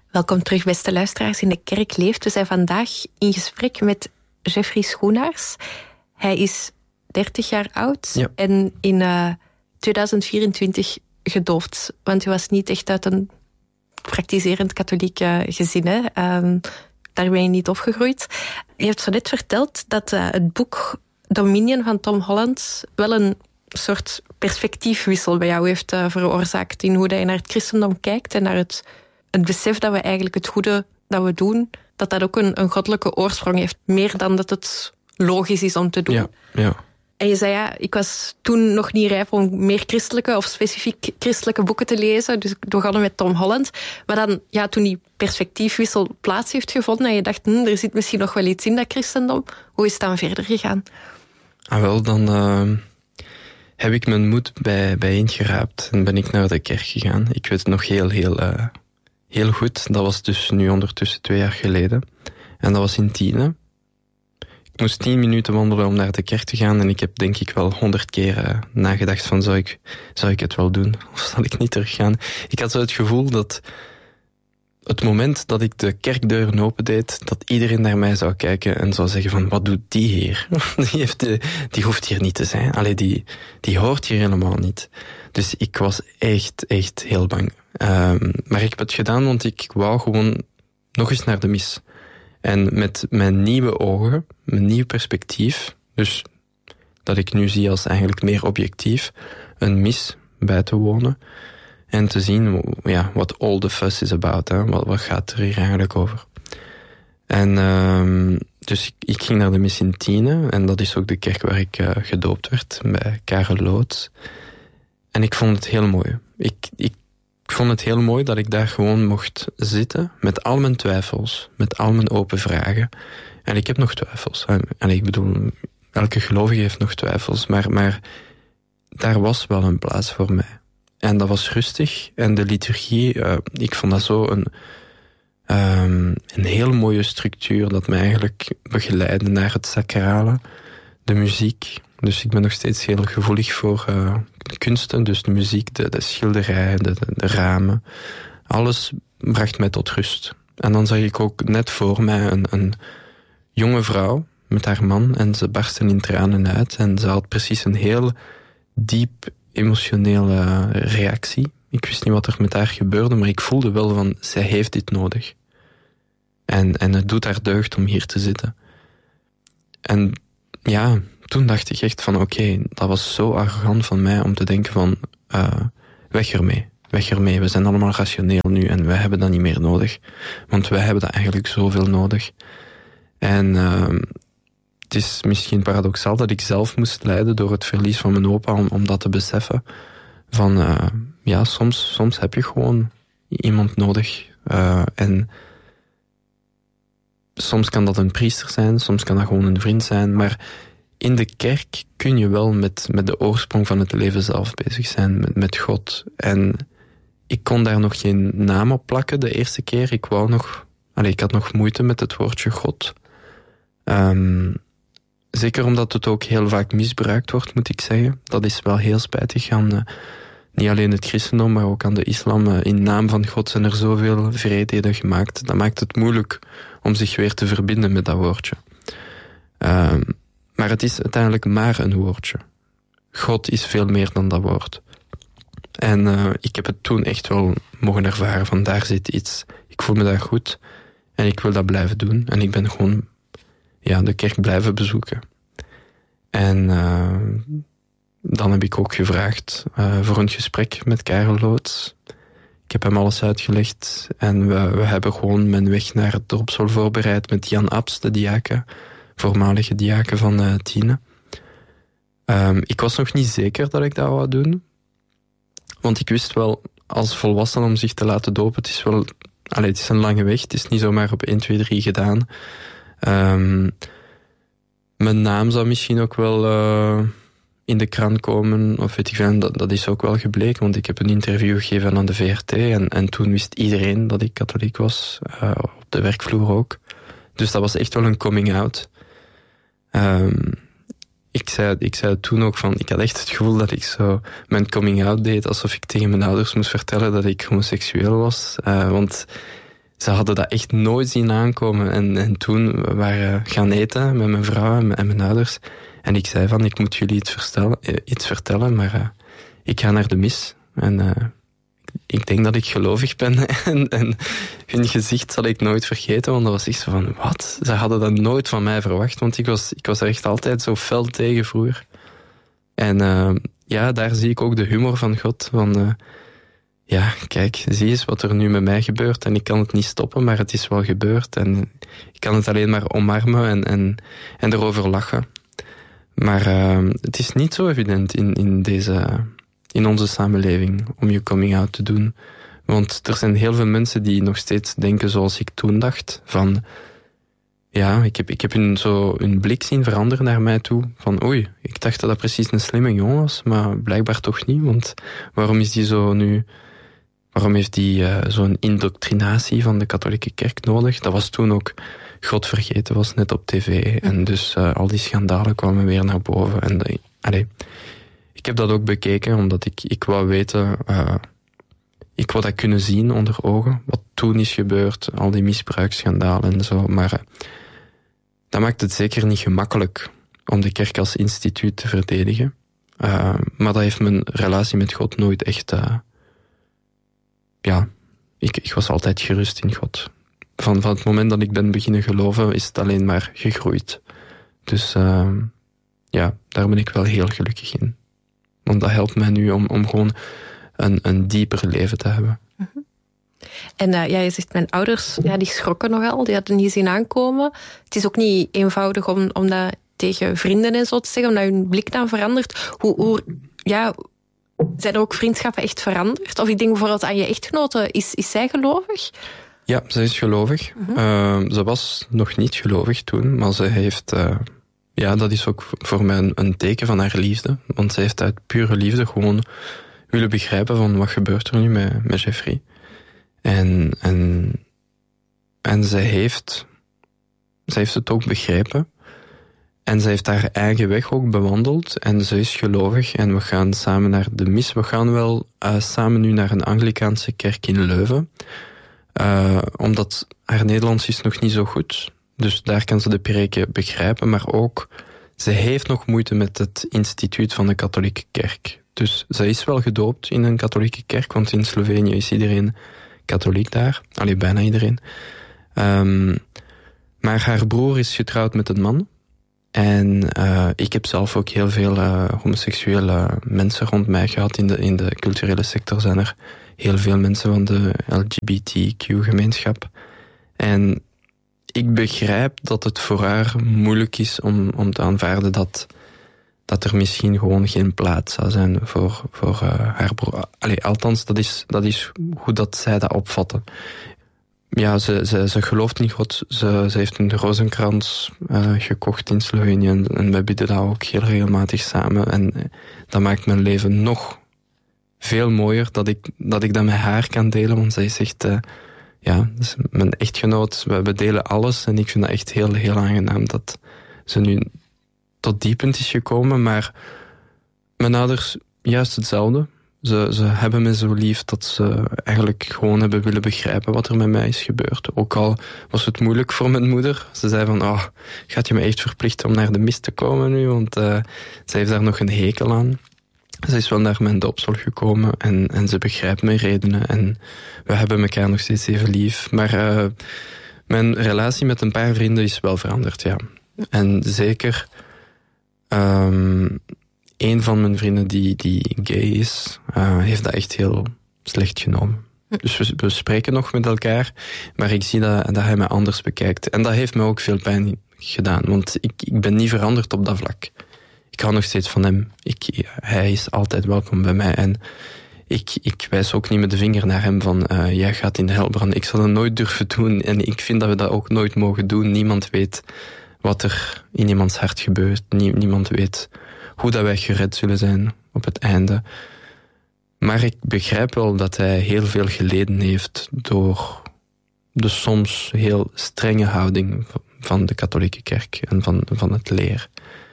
Welkom terug, beste luisteraars in De Kerk Leeft. We zijn vandaag in gesprek met Jeffrey Schoenaars. Hij is 30 jaar oud en in 2024 gedoopt. Want hij was niet echt uit een praktiserend katholiek gezin. Hè? Daar ben je niet opgegroeid. Je hebt zo net verteld dat het boek Dominion van Tom Holland wel een soort perspectiefwissel bij jou heeft veroorzaakt in hoe je naar het christendom kijkt en naar het besef dat we eigenlijk het goede dat we doen, dat ook een goddelijke oorsprong heeft. Meer dan dat het logisch is om te doen. Ja. En je zei, ik was toen nog niet rijp om meer christelijke of specifiek christelijke boeken te lezen. Dus ik begon met Tom Holland. Maar dan, toen die perspectiefwissel plaats heeft gevonden en je dacht, er zit misschien nog wel iets in dat christendom. Hoe is het dan verder gegaan? Dan heb ik mijn moed bijeengeraapt en ben ik naar de kerk gegaan. Ik weet het nog heel goed. Dat was dus nu ondertussen 2 jaar geleden. En dat was in Tiene. Ik moest 10 minuten wandelen om naar de kerk te gaan en ik heb denk ik wel 100 keer nagedacht van zou ik het wel doen of zal ik niet teruggaan. Ik had zo het gevoel dat het moment dat ik de kerkdeuren opendeed, dat iedereen naar mij zou kijken en zou zeggen van wat doet die hier? Die hoeft hier niet te zijn. Allee, die hoort hier helemaal niet. Dus ik was echt heel bang. Maar ik heb het gedaan, want ik wou gewoon nog eens naar de mis. En met mijn nieuwe ogen, mijn nieuw perspectief, dus dat ik nu zie als eigenlijk meer objectief, een mis bij te wonen en te zien wat all the fuss is about. Hè? Wat gaat er hier eigenlijk over? En dus ik ging naar de mis in Tiene en dat is ook de kerk waar ik gedoopt werd, bij Karel Loods. En ik vond het heel mooi. Ik vond het heel mooi dat ik daar gewoon mocht zitten met al mijn twijfels, met al mijn open vragen. En ik heb nog twijfels. En ik bedoel, elke gelovige heeft nog twijfels, maar daar was wel een plaats voor mij. En dat was rustig. En de liturgie, ik vond dat zo een heel mooie structuur dat mij eigenlijk begeleidde naar het sacrale, de muziek. Dus ik ben nog steeds heel gevoelig voor de kunsten, dus de muziek, de schilderijen, de ramen. Alles bracht mij tot rust. En dan zag ik ook net voor mij een jonge vrouw met haar man en ze barsten in tranen uit. En ze had precies een heel diep emotionele reactie. Ik wist niet wat er met haar gebeurde, maar ik voelde wel van, zij heeft dit nodig. En het doet haar deugd om hier te zitten. En toen dacht ik echt van oké, dat was zo arrogant van mij om te denken van weg ermee. We zijn allemaal rationeel nu en wij hebben dat niet meer nodig. Want wij hebben dat eigenlijk zoveel nodig. En het is misschien paradoxaal dat ik zelf moest lijden door het verlies van mijn opa om dat te beseffen. Van soms heb je gewoon iemand nodig. En soms kan dat een priester zijn, soms kan dat gewoon een vriend zijn, maar in de kerk kun je wel met de oorsprong van het leven zelf bezig zijn, met God. En ik kon daar nog geen naam op plakken de eerste keer. Ik had nog moeite met het woordje God. Zeker omdat het ook heel vaak misbruikt wordt, moet ik zeggen. Dat is wel heel spijtig aan niet alleen het christendom, maar ook aan de islam. In naam van God zijn er zoveel wreedheden gemaakt. Dat maakt het moeilijk om zich weer te verbinden met dat woordje. Maar het is uiteindelijk maar een woordje. God is veel meer dan dat woord. En ik heb het toen echt wel mogen ervaren van daar zit iets. Ik voel me daar goed en ik wil dat blijven doen. En ik ben gewoon de kerk blijven bezoeken. En dan heb ik ook gevraagd voor een gesprek met Karel Loods. Ik heb hem alles uitgelegd en we hebben gewoon mijn weg naar het dorpschool voorbereid met Jan Abs, de diaken, voormalige diaken van Tiene. Ik was nog niet zeker dat ik dat wou doen. Want ik wist wel, als volwassene om zich te laten dopen, het is een lange weg. Het is niet zomaar op 1, 2, 3 gedaan. Mijn naam zou misschien ook wel in de krant komen, of weet ik veel, dat is ook wel gebleken, want ik heb een interview gegeven aan de VRT en toen wist iedereen dat ik katholiek was, op de werkvloer ook. Dus dat was echt wel een coming out. Ik zei toen ook van, ik had echt het gevoel dat ik zo mijn coming out deed, alsof ik tegen mijn ouders moest vertellen dat ik homoseksueel was. Want ze hadden dat echt nooit zien aankomen. En toen we waren gaan eten met mijn vrouw en mijn ouders. En ik zei van, ik moet jullie iets vertellen, maar ik ga naar de mis. En ik denk dat ik gelovig ben. en hun gezicht zal ik nooit vergeten, want dat was echt zo van, wat? Ze hadden dat nooit van mij verwacht, want ik was er echt altijd zo fel tegen vroeger. En daar zie ik ook de humor van God, van... kijk, zie eens wat er nu met mij gebeurt. En ik kan het niet stoppen, maar het is wel gebeurd. En ik kan het alleen maar omarmen en erover lachen. Maar het is niet zo evident in onze samenleving om je coming out te doen. Want er zijn heel veel mensen die nog steeds denken zoals ik toen dacht. Van, ik heb hun blik zien veranderen naar mij toe. Van, oei, ik dacht dat precies een slimme jongen was, maar blijkbaar toch niet. Want waarom is die zo nu... Waarom heeft die zo'n indoctrinatie van de katholieke kerk nodig? Dat was toen ook God vergeten was, net op tv. En dus al die schandalen kwamen weer naar boven. En ik heb dat ook bekeken, omdat ik wou weten... ik wou dat kunnen zien onder ogen, wat toen is gebeurd. Al die misbruiksschandalen en zo. Maar dat maakt het zeker niet gemakkelijk om de kerk als instituut te verdedigen. Maar dat heeft mijn relatie met God nooit echt... ik was altijd gerust in God. Van het moment dat ik ben beginnen geloven, is het alleen maar gegroeid. Dus daar ben ik wel heel gelukkig in. Want dat helpt mij nu om gewoon een dieper leven te hebben. Mm-hmm. En je zegt, mijn ouders, die schrokken nogal, die hadden niet zien aankomen. Het is ook niet eenvoudig om dat tegen vrienden en zo te zeggen, omdat hun blik dan verandert. Zijn er ook vriendschappen echt veranderd? Of ik denk bijvoorbeeld aan je echtgenote, is zij gelovig? Ja, zij is gelovig. Mm-hmm. Ze was nog niet gelovig toen, maar ze heeft... dat is ook voor mij een teken van haar liefde. Want ze heeft uit pure liefde gewoon willen begrijpen van wat gebeurt er nu met Jeffrey. En zij heeft het ook begrepen. En ze heeft haar eigen weg ook bewandeld. En ze is gelovig. En we gaan samen naar de mis. We gaan wel samen nu naar een Anglicaanse kerk in Leuven. Omdat haar Nederlands is nog niet zo goed. Dus daar kan ze de preken begrijpen. Maar ook, ze heeft nog moeite met het instituut van de katholieke kerk. Dus ze is wel gedoopt in een katholieke kerk. Want in Slovenië is iedereen katholiek daar. Allee, bijna iedereen. Maar haar broer is getrouwd met een man. En ik heb zelf ook heel veel homoseksuele mensen rond mij gehad. In de culturele sector zijn er heel veel mensen van de LGBTQ-gemeenschap. En ik begrijp dat het voor haar moeilijk is om te aanvaarden dat er misschien gewoon geen plaats zou zijn voor haar broer. Allee, althans, dat is hoe dat zij dat opvatten. Ja, ze gelooft in God. Ze heeft een rozenkrans gekocht in Slovenië. En wij bidden dat ook heel regelmatig samen. En dat maakt mijn leven nog veel mooier dat ik dat met haar kan delen. Want zij zegt, dus mijn echtgenoot, we delen alles. En ik vind dat echt heel, heel aangenaam dat ze nu tot die punt is gekomen. Maar mijn ouders, juist hetzelfde. Ze hebben me zo lief dat ze eigenlijk gewoon hebben willen begrijpen wat er met mij is gebeurd. Ook al was het moeilijk voor mijn moeder. Ze zei van, gaat je me echt verplichten om naar de mis te komen nu? Want ze heeft daar nog een hekel aan. Ze is wel naar mijn doopsel gekomen en ze begrijpt mijn redenen. En we hebben elkaar nog steeds even lief. Maar mijn relatie met een paar vrienden is wel veranderd, ja. En zeker... een van mijn vrienden die gay is, heeft dat echt heel slecht genomen. Dus we spreken nog met elkaar, maar ik zie dat hij mij anders bekijkt. En dat heeft me ook veel pijn gedaan, want ik ben niet veranderd op dat vlak. Ik hou nog steeds van hem. Hij is altijd welkom bij mij. En ik wijs ook niet met de vinger naar hem van jij gaat in de hel branden. Ik zal dat nooit durven doen en ik vind dat we dat ook nooit mogen doen. Niemand weet wat er in iemands hart gebeurt. Niemand weet hoe dat wij gered zullen zijn op het einde. Maar ik begrijp wel dat hij heel veel geleden heeft door de soms heel strenge houding van de katholieke kerk en van het leer.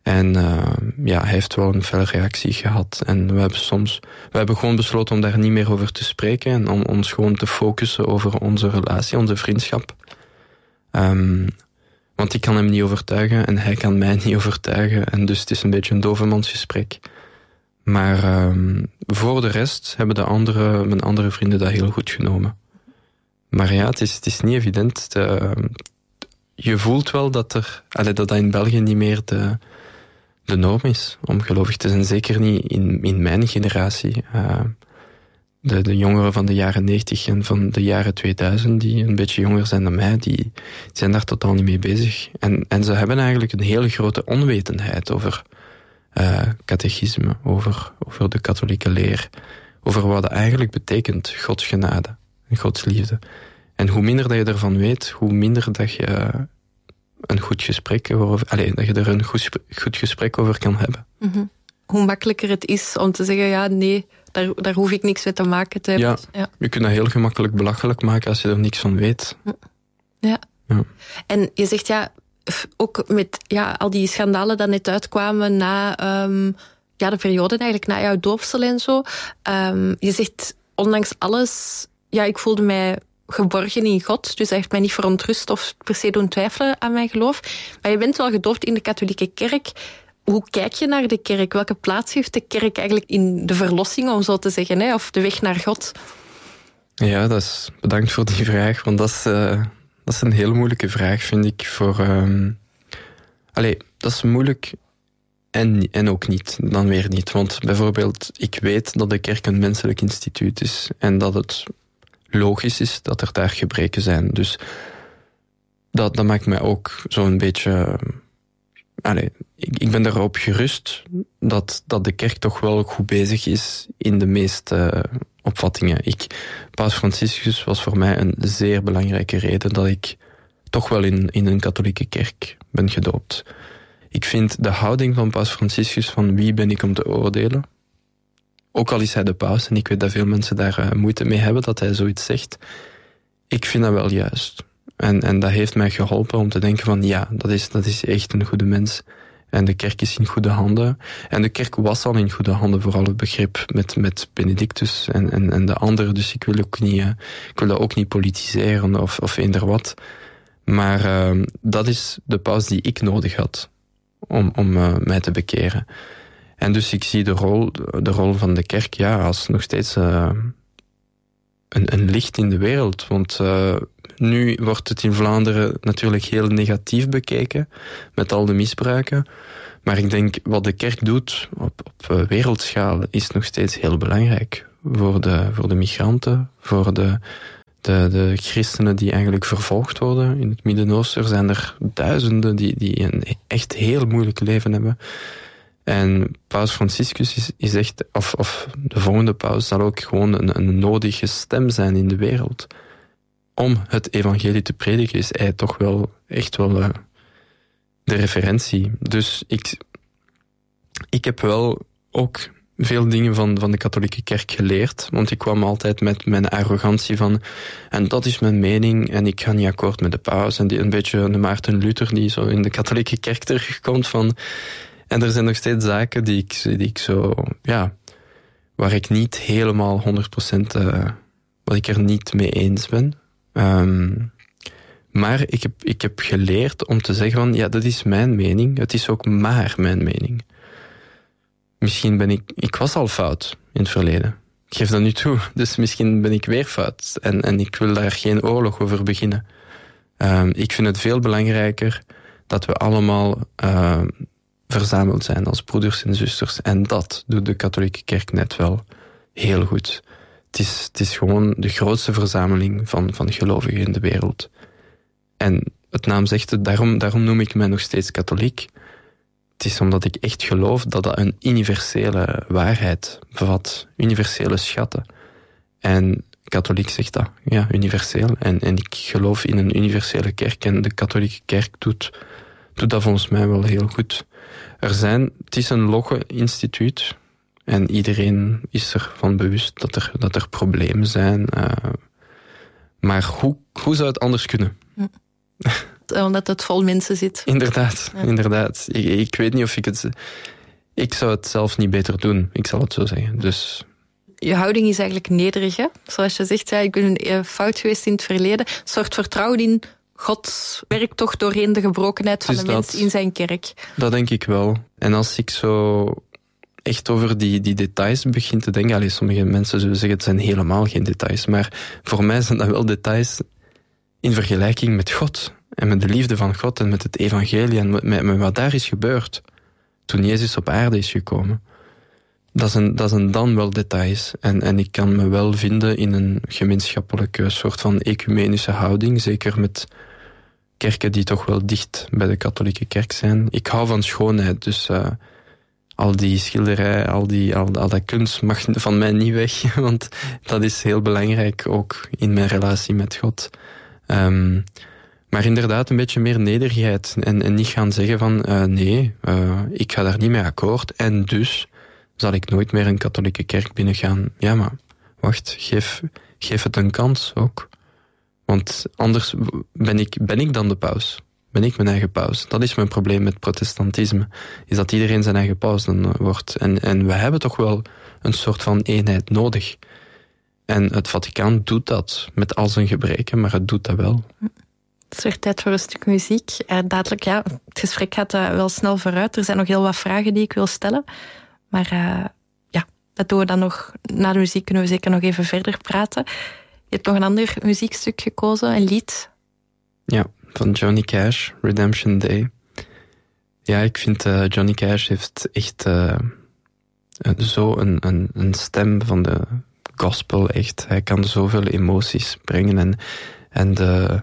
En hij heeft wel een felle reactie gehad. En we hebben gewoon besloten om daar niet meer over te spreken en om ons gewoon te focussen over onze relatie, onze vriendschap. Want ik kan hem niet overtuigen en hij kan mij niet overtuigen. En dus het is een beetje een dovemansgesprek. Maar voor de rest hebben mijn andere vrienden dat heel goed genomen. Maar ja, het is niet evident. Je voelt wel dat dat in België niet meer de norm is om gelovig te zijn. Zeker niet in mijn generatie. De jongeren van de jaren 90 en van de jaren 2000, die een beetje jonger zijn dan mij, die zijn daar totaal niet mee bezig. En ze hebben eigenlijk een hele grote onwetendheid over catechisme, over de katholieke leer, over wat het eigenlijk betekent, Gods genade en Gods liefde. En hoe minder dat je ervan weet, hoe minder dat je een goed gesprek dat je er een goed gesprek over kan hebben. Mm-hmm. Hoe makkelijker het is om te zeggen, ja, nee, daar hoef ik niks mee te maken te hebben. Ja, je kunt dat heel gemakkelijk belachelijk maken als je er niks van weet. Ja. En je zegt, ook met al die schandalen die net uitkwamen na de periode eigenlijk, na jouw doopsel en zo. Je zegt, ondanks alles, ik voelde mij geborgen in God, dus hij heeft mij niet verontrust of per se doen twijfelen aan mijn geloof. Maar je bent wel gedoopt in de katholieke kerk. Hoe kijk je naar de kerk? Welke plaats heeft de kerk eigenlijk in de verlossing, om zo te zeggen, of de weg naar God? Ja, bedankt voor die vraag, want dat is een heel moeilijke vraag, vind ik. Dat is moeilijk en ook niet, dan weer niet. Want bijvoorbeeld, ik weet dat de kerk een menselijk instituut is en dat het logisch is dat er daar gebreken zijn. Dus dat maakt mij ook zo'n beetje... Ik ben erop gerust dat de kerk toch wel goed bezig is in de meeste opvattingen. Paus Franciscus was voor mij een zeer belangrijke reden dat ik toch wel in een katholieke kerk ben gedoopt. Ik vind de houding van Paus Franciscus van wie ben ik om te oordelen, ook al is hij de paus, en ik weet dat veel mensen daar moeite mee hebben dat hij zoiets zegt, ik vind dat wel juist. En dat heeft mij geholpen om te denken van dat is echt een goede mens. En de kerk is in goede handen. En de kerk was al in goede handen, vooral het begrip met Benedictus en de anderen. Dus ik wil dat ook niet politiseren of eender wat. Maar dat is de paus die ik nodig had om mij te bekeren. En dus ik zie de rol van de kerk als nog steeds een licht in de wereld. Want nu wordt het in Vlaanderen natuurlijk heel negatief bekeken, met al de misbruiken. Maar ik denk, wat de kerk doet op wereldschaal is nog steeds heel belangrijk. Voor de migranten, voor de christenen die eigenlijk vervolgd worden. In het Midden-Oosten zijn er duizenden die een echt heel moeilijk leven hebben. En Paus Franciscus is echt, of de volgende paus zal ook gewoon een nodige stem zijn in de wereld. Om het evangelie te prediken is hij toch wel echt wel de referentie. Dus ik heb wel ook veel dingen van de katholieke kerk geleerd, want ik kwam altijd met mijn arrogantie van en dat is mijn mening en ik ga niet akkoord met de paus en een beetje de Maarten Luther die zo in de katholieke kerk terechtkomt van. En er zijn nog steeds zaken die ik zo, waar ik niet helemaal 100% wat ik er niet mee eens ben. Maar ik heb geleerd om te zeggen van, dat is mijn mening. Het is ook maar mijn mening. Misschien ik was al fout in het verleden. Ik geef dat nu toe. Dus misschien ben ik weer fout. En ik wil daar geen oorlog over beginnen. Ik vind het veel belangrijker dat we allemaal verzameld zijn als broeders en zusters. En dat doet de katholieke kerk net wel heel goed. Het is gewoon de grootste verzameling van gelovigen in de wereld. En het naam zegt het, daarom noem ik mij nog steeds katholiek. Het is omdat ik echt geloof dat dat een universele waarheid bevat. Universele schatten. En katholiek zegt dat, universeel. En ik geloof in een universele kerk. En de katholieke kerk doet dat volgens mij wel heel goed. Het is een logge instituut. En iedereen is ervan bewust dat er problemen zijn. Maar hoe zou het anders kunnen? Omdat het vol mensen zit. Inderdaad. Ik weet niet of ik het... Ik zou het zelf niet beter doen, ik zal het zo zeggen. Dus... Je houding is eigenlijk nederig, hè? Zoals je zegt, ik ben een fout geweest in het verleden. Een soort vertrouwen in God werkt toch doorheen de gebrokenheid van de mens in zijn kerk. Dat denk ik wel. En als ik zo echt over die details begin te denken... sommige mensen zullen zeggen, het zijn helemaal geen details. Maar voor mij zijn dat wel details in vergelijking met God. En met de liefde van God en met het evangelie en met wat daar is gebeurd. Toen Jezus op aarde is gekomen. Dat zijn dan wel details. En ik kan me wel vinden in een gemeenschappelijke soort van ecumenische houding. Zeker met kerken die toch wel dicht bij de katholieke kerk zijn. Ik hou van schoonheid, dus al die schilderij, al dat kunst mag van mij niet weg. Want dat is heel belangrijk, ook in mijn relatie met God. Maar inderdaad een beetje meer nederigheid. En niet gaan zeggen van, ik ga daar niet mee akkoord. En dus zal ik nooit meer een katholieke kerk binnengaan. Ja, maar wacht, geef het een kans ook. Want anders ben ik dan de paus. Ben ik mijn eigen paus. Dat is mijn probleem met protestantisme. Is dat iedereen zijn eigen paus dan wordt. En we hebben toch wel een soort van eenheid nodig. En het Vaticaan doet dat met al zijn gebreken, maar het doet dat wel. Het is weer tijd voor een stuk muziek. Dadelijk, het gesprek gaat wel snel vooruit. Er zijn nog heel wat vragen die ik wil stellen. Maar dat doen we dan nog. Na de muziek kunnen we zeker nog even verder praten. Je hebt nog een ander muziekstuk gekozen, een lied. Ja, van Johnny Cash, Redemption Day. Ja, ik vind Johnny Cash heeft echt zo een stem van de gospel, echt. Hij kan zoveel emoties brengen en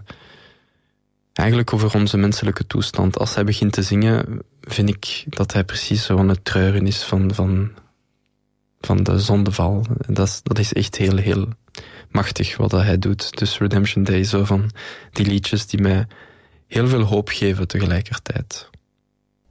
eigenlijk over onze menselijke toestand. Als hij begint te zingen, vind ik dat hij precies zo aan het treuren is van de zondeval. Dat is echt heel, heel machtig wat hij doet. Dus Redemption Day, zo van die liedjes die mij heel veel hoop geven tegelijkertijd.